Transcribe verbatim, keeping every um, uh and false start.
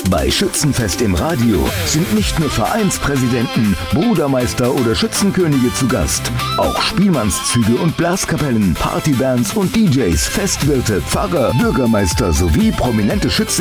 Bei Schützenfest im Radio sind nicht nur Vereinspräsidenten, Brudermeister oder Schützenkönige zu Gast. Auch Spielmannszüge und Blaskapellen, Partybands und D Js, Festwirte, Pfarrer, Bürgermeister sowie prominente Schützen